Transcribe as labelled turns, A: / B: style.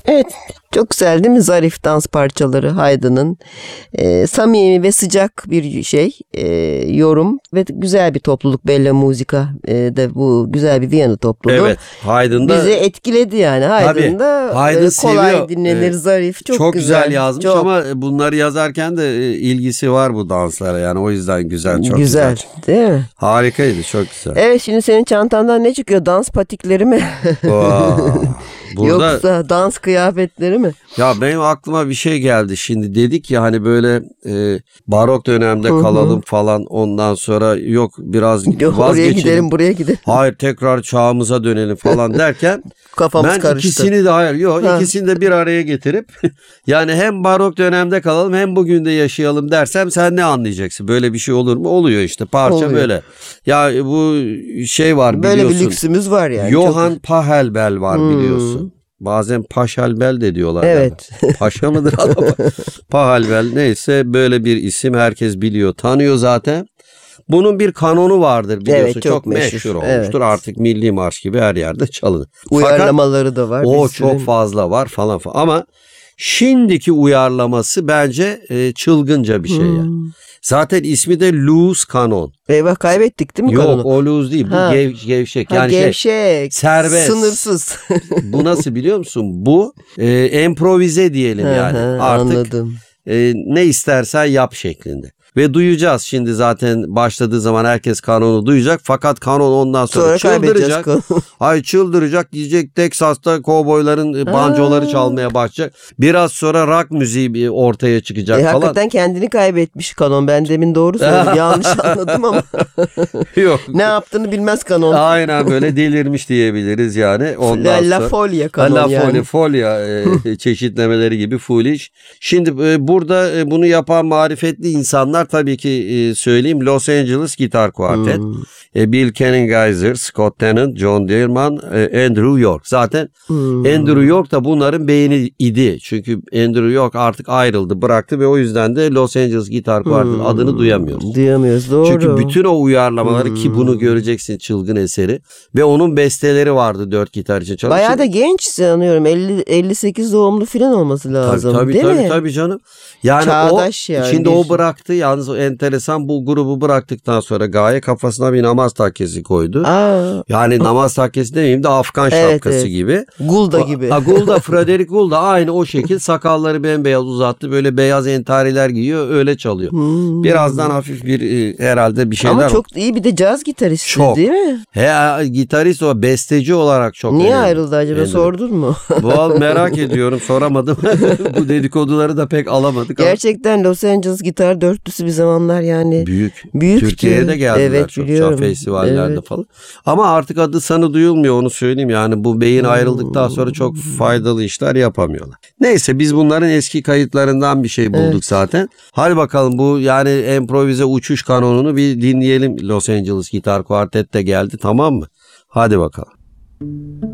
A: Evet, çok güzel değil mi? Zarif dans parçaları Haydn'ın. Samimi ve sıcak bir yorum ve güzel bir topluluk. Bella Musica de bu güzel bir Viyana topluluğu.
B: Evet, Haydn'da
A: bizi etkiledi yani. Haydn'da
B: Haydn
A: kolay
B: seviyor.
A: dinlenir, zarif,
B: çok güzel yazmış
A: çok
B: ama bunları yazarken de ilgisi var bu danslara, yani o yüzden güzel, çok güzel.
A: Değil mi?
B: Harikaydı, çok güzel.
A: Evet, şimdi senin çantandan ne çıkıyor? Dans patikleri mi?
B: Burada,
A: yoksa dans kıyafetleri mi?
B: ya benim aklıma bir şey geldi şimdi, dedik ya hani böyle barok dönemde kalalım falan, ondan sonra yok biraz
A: Oraya
B: vazgeçelim.
A: gidelim, buraya gidelim.
B: Hayır, tekrar çağımıza dönelim falan derken
A: Kafamız
B: ben
A: karıştı.
B: ikisini de bir araya getirip yani hem barok dönemde kalalım hem bugün de yaşayalım dersem sen ne anlayacaksın? Böyle bir şey olur mu? Oluyor işte, parça
A: Oluyor.
B: böyle. Ya bu şey var
A: Böyle
B: biliyorsun.
A: bir lüksümüz var yani.
B: Johann Pachelbel var biliyorsun. Bazen Pachelbel de diyorlar.
A: Evet.
B: Paşa mıdır adam? Pachelbel neyse, böyle bir isim, herkes biliyor, tanıyor zaten. Bunun bir kanonu vardır biliyorsun.
A: Evet, çok
B: meşhur olmuştur.
A: Evet.
B: Artık milli marş gibi her yerde çalınır.
A: Uyarlamaları da var.
B: O çok fazla var falan. Ama şimdiki uyarlaması bence çılgınca bir şey yani. Zaten ismi de Loose Kanon.
A: Eyvah, kaybettik değil mi kanonu?
B: Yok, o loose değil. Bu gevşek. Yani
A: gevşek.
B: serbest.
A: Sınırsız.
B: Bu nasıl biliyor musun? Bu improvize diyelim yani. Artık
A: Anladım.
B: ne istersen yap şeklinde. Ve duyacağız şimdi, zaten başladığı zaman herkes kanonu duyacak. Fakat kanon ondan sonra çıldıracak. Ay, çıldıracak, diyecek Teksas'ta kovboyların banjoları çalmaya başlayacak. Biraz sonra rock müziği ortaya çıkacak falan.
A: Hakikaten kendini kaybetmiş kanon. Ben demin doğru söyledim. Yanlış anladım ama.
B: Yok.
A: Ne yaptığını bilmez kanon.
B: Aynen, böyle delirmiş diyebiliriz yani. Ondan sonra
A: La Folia kanon yani.
B: Folia çeşitlemeleri gibi foolish. Şimdi burada bunu yapan marifetli insanlar, tabii ki söyleyeyim, Los Angeles Gitar Quartet. Bill Kenningizer, Scott Tennant, John Dearman, Andrew York. Zaten Andrew York da bunların beyni idi. Çünkü Andrew York artık ayrıldı, bıraktı ve o yüzden de Los Angeles Gitar Quartet adını duyamıyoruz.
A: Duyamıyoruz, doğru.
B: Çünkü bütün o uyarlamaları ki bunu göreceksin, çılgın eseri. Ve onun besteleri vardı 4 gitar için çalışan.
A: Bayağı da genç sanıyorum. 58 doğumlu falan olması lazım. Değil mi?
B: Tabii canım. Yani
A: çağdaş yani.
B: Şimdi o bıraktı. Yalnız o enteresan, bu grubu bıraktıktan sonra Gaye kafasına bir namaz takkesi koydu. Yani namaz takkesi demeyeyim de Afgan şapkası gibi.
A: Gulda gibi.
B: Gulda, Frederick Gulda aynı o şekil, sakalları bembeyaz uzattı. Böyle beyaz entariler giyiyor, öyle çalıyor. Birazdan hafif bir herhalde bir şeyler.
A: Ama çok iyi bir de caz gitaristi değil mi?
B: Gitarist, o besteci olarak çok
A: Niye
B: önemli.
A: ayrıldı acaba, sordun mu?
B: Bu merak ediyorum, soramadım. Bu dedikoduları da pek alamadık.
A: Gerçekten Los Angeles gitar dörtlüsü bir zamanlar yani.
B: Büyük. Türkiye'ye de geldiler,
A: evet,
B: çok
A: biliyorum.
B: festivallerde falan. Ama artık adı sanı duyulmuyor, onu söyleyeyim. Yani bu beyin ayrıldıktan sonra çok faydalı işler yapamıyorlar. Neyse, biz bunların eski kayıtlarından bir şey bulduk zaten. Hadi bakalım, bu yani improvize uçuş kanonunu bir dinleyelim. Los Angeles Gitar Quartet de geldi, tamam mı? Hadi bakalım.